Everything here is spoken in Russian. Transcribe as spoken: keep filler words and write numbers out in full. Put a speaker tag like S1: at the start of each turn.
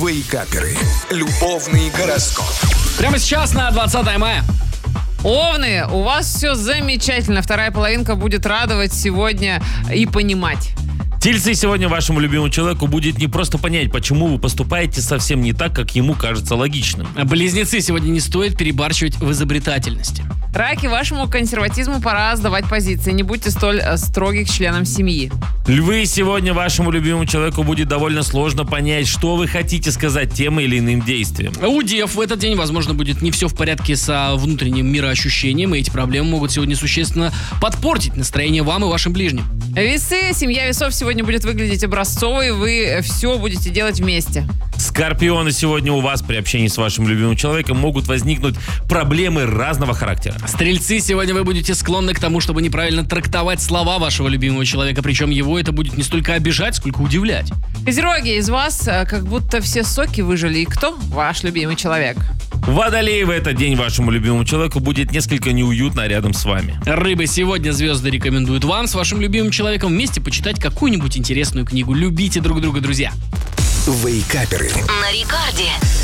S1: Вейкаперы. Любовный гороскоп.
S2: Прямо сейчас на двадцатое мая.
S3: Овны, у вас все замечательно. Вторая половинка будет радовать сегодня и понимать.
S4: Тельцы, сегодня вашему любимому человеку будет не просто понять, почему вы поступаете совсем не так, как ему кажется логичным.
S2: Близнецы, сегодня не стоит перебарщивать в изобретательности.
S3: Раки, вашему консерватизму пора сдавать позиции. Не будьте столь э, строгих с членом семьи.
S4: Львы, сегодня вашему любимому человеку будет довольно сложно понять, что вы хотите сказать тем или иным действием.
S2: У дев в этот день, возможно, будет не все в порядке со внутренним мироощущением, и эти проблемы могут сегодня существенно подпортить настроение вам и вашим ближним.
S3: Весы, семья весов сегодня будет выглядеть образцовой, вы все будете делать вместе.
S4: Скорпионы, сегодня у вас при общении с вашим любимым человеком могут возникнуть проблемы разного характера.
S2: Стрельцы, сегодня вы будете склонны к тому, чтобы неправильно трактовать слова вашего любимого человека, причем его это будет не столько обижать, сколько удивлять.
S3: Козероги, из вас э, как будто все соки выжили. И кто ваш любимый человек?
S4: Водолеи, в этот день вашему любимому человеку будет несколько неуютно рядом с вами.
S2: Рыбы, сегодня звезды рекомендуют вам с вашим любимым человеком вместе почитать какую-нибудь интересную книгу. Любите друг друга, друзья.
S1: Вейкаперы.
S5: На рекорде.